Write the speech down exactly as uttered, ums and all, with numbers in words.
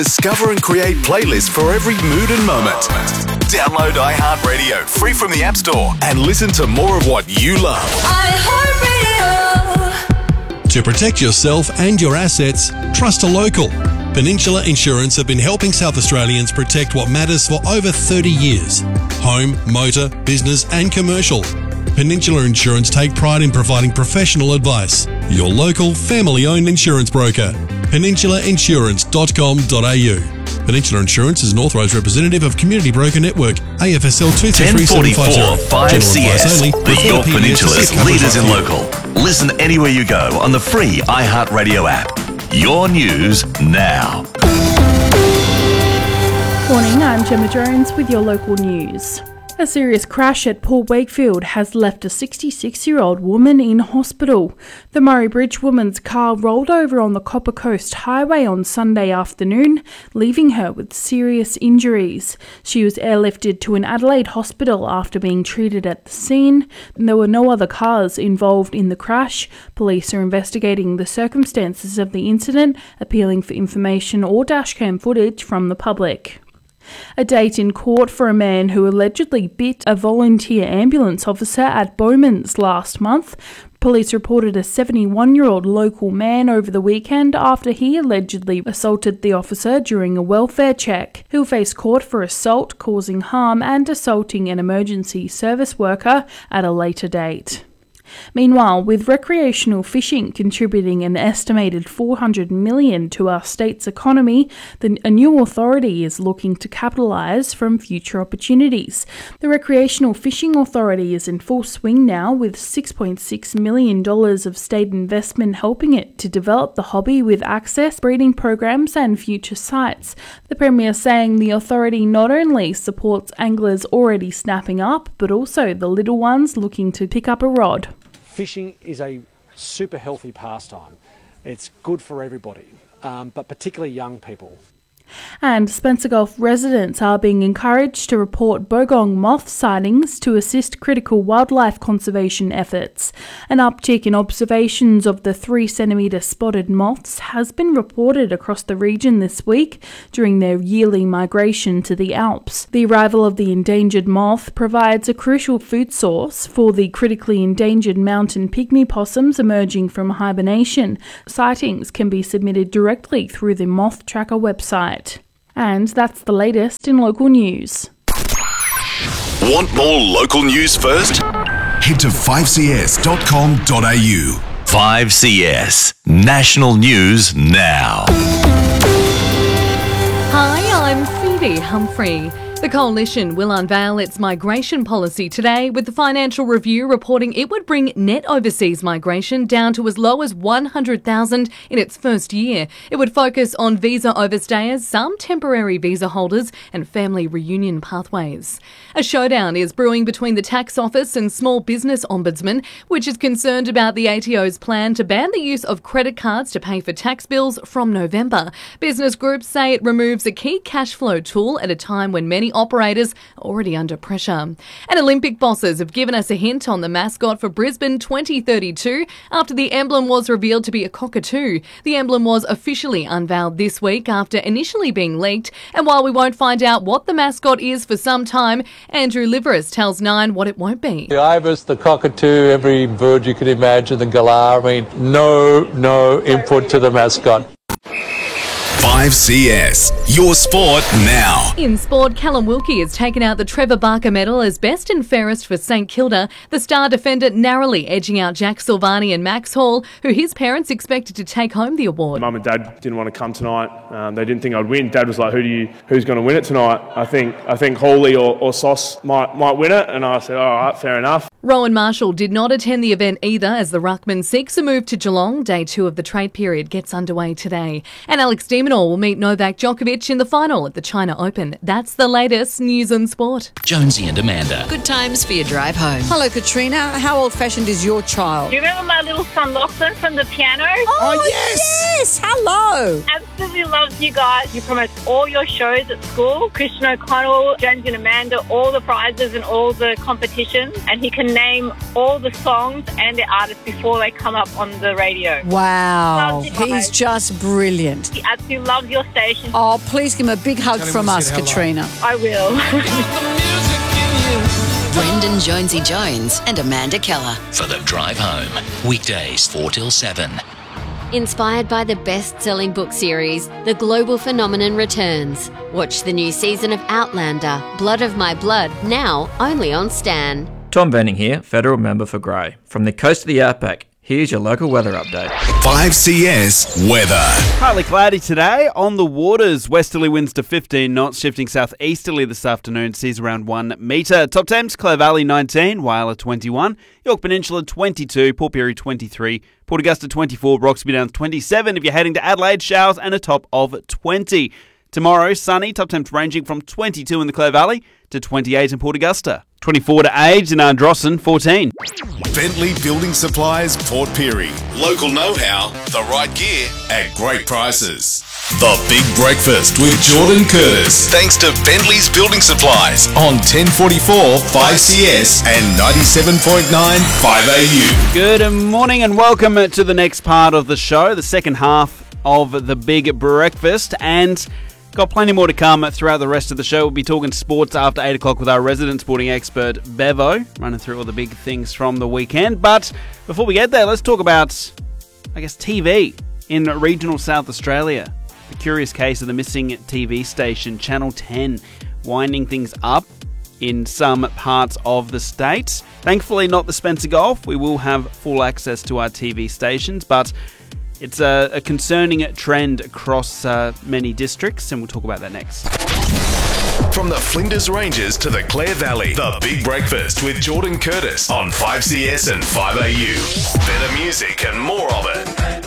Discover and create playlists for every mood and moment. Download iHeartRadio free from the App Store and listen to more of what you love. iHeartRadio. To protect yourself and your assets, trust a local. Peninsula Insurance have been helping South Australians protect what matters for over thirty years. Home, motor, business and commercial. Peninsula Insurance take pride in providing professional advice. Your local, family-owned insurance broker. peninsula insurance dot com dot a u. Peninsula Insurance is an authorised representative of Community Broker Network, A F S L two two three seven five zero. five C S, the York Peninsula's leaders in local. Listen anywhere you go on the free iHeartRadio app. Your news now. Morning, I'm Gemma Jones with your local news. A serious crash at Port Wakefield has left a sixty-six-year-old woman in hospital. The Murray Bridge woman's car rolled over on the Copper Coast Highway on Sunday afternoon, leaving her with serious injuries. She was airlifted to an Adelaide hospital after being treated at the scene. There were no other cars involved in the crash. Police are investigating the circumstances of the incident, appealing for information or dashcam footage from the public. A date in court for a man who allegedly bit a volunteer ambulance officer at Bowman's last month. Police reported a seventy-one-year-old local man over the weekend after he allegedly assaulted the officer during a welfare check. He'll face court for assault, causing harm and assaulting an emergency service worker at a later date. Meanwhile, with recreational fishing contributing an estimated four hundred million dollars to our state's economy, the, a new authority is looking to capitalise from future opportunities. The Recreational Fishing Authority is in full swing now, with six point six million dollars of state investment helping it to develop the hobby with access, breeding programs and future sites. The Premier saying the authority not only supports anglers already snapping up, but also the little ones looking to pick up a rod. Fishing is a super healthy pastime. It's good for everybody, um, but particularly young people. And Spencer Gulf residents are being encouraged to report bogong moth sightings to assist critical wildlife conservation efforts. An uptick in observations of the three centimetre spotted moths has been reported across the region this week during their yearly migration to the Alps. The arrival of the endangered moth provides a crucial food source for the critically endangered mountain pygmy possums emerging from hibernation. Sightings can be submitted directly through the Moth Tracker website. And that's the latest in local news. Want more local news first? Head to five c s dot com dot a u. five C S, national news now. Hi, I'm Phoebe Humphrey. The Coalition will unveil its migration policy today, with the Financial Review reporting it would bring net overseas migration down to as low as one hundred thousand in its first year. It would focus on visa overstayers, some temporary visa holders and family reunion pathways. A showdown is brewing between the Tax Office and Small Business Ombudsman, which is concerned about the A T O's plan to ban the use of credit cards to pay for tax bills from November. Business groups say it removes a key cash flow tool at a time when many operators are already under pressure. And Olympic bosses have given us a hint on the mascot for Brisbane twenty thirty-two after the emblem was revealed to be a cockatoo. The emblem was officially unveiled this week after initially being leaked, and while we won't find out what the mascot is for some time, Andrew Liveris tells Nine what it won't be. The ibis, the cockatoo, every bird you could imagine, the galah, I mean, no, no input to the mascot. five C S, your sport now. In sport, Callum Wilkie has taken out the Trevor Barker medal as best and fairest for St Kilda, the star defender narrowly edging out Jack Silvani and Max Hall, who his parents expected to take home the award. Mum and Dad didn't want to come tonight. Um, they didn't think I'd win. Dad was like, "Who do you? Who's going to win it tonight?" I think I think Hawley or, or Sauce might might win it, and I said, "All right, fair enough." Rowan Marshall did not attend the event either, as the ruckman seeks a move to Geelong. Day two of the trade period gets underway today. And Alex de Minaur will meet Novak Djokovic in the final at the China Open. That's the latest news and sport. Jonesy and Amanda. Good times for your drive home. Hello, Katrina. How old-fashioned is your child? Do you remember my little son Lachlan from the piano? Oh, oh yes! Yes! Hello! Absolutely loves you guys. You promote all your shows at school. Christian O'Connell, Jonesy and Amanda, all the prizes and all the competitions. And he can can name all the songs and the artists before they come up on the radio. Wow. Loves you He's guys. just brilliant. He absolutely loves your station. Oh, please give him a big hug from us, Katrina. I will. Brendan Jonesy Jones and Amanda Keller. For the drive home. Weekdays four till seven. Inspired by the best-selling book series, The Global Phenomenon returns. Watch the new season of Outlander, Blood of My Blood, now only on Stan. Tom Benning here, Federal Member for Grey. From the coast of the outback, here's your local weather update. five C S weather. Partly cloudy today. On the waters, westerly winds to fifteen knots, shifting southeasterly this afternoon, seas around one metre. Top temps, Clare Valley nineteen, Whyalla twenty-one, York Peninsula twenty-two, Port Pirie twenty-three, Port Augusta twenty-four, Roxby Downs twenty-seven. If you're heading to Adelaide, showers and a top of twenty. Tomorrow, sunny, top temps ranging from twenty-two in the Clare Valley to twenty-eight in Port Augusta. twenty-four to Age in Ardrossan, fourteen. Bentley Building Supplies, Port Pirie. Local know-how, the right gear at great prices. The Big Breakfast with Jordan Curtis. Thanks to Bentley's Building Supplies on ten forty-four five C S and ninety-seven point nine five A U. Good morning and welcome to the next part of the show, the second half of the Big Breakfast, and got plenty more to come throughout the rest of the show. We'll be talking sports after eight o'clock with our resident sporting expert, Bevo, running through all the big things from the weekend. But before we get there, let's talk about, I guess, T V in regional South Australia. The curious case of the missing T V station, Channel ten, winding things up in some parts of the state. Thankfully, not the Spencer Gulf. We will have full access to our T V stations, but it's a, a concerning trend across uh, many districts, and we'll talk about that next. From the Flinders Ranges to the Clare Valley, the Big Breakfast with Jordan Curtis on five C S and five A U. Better music and more of it.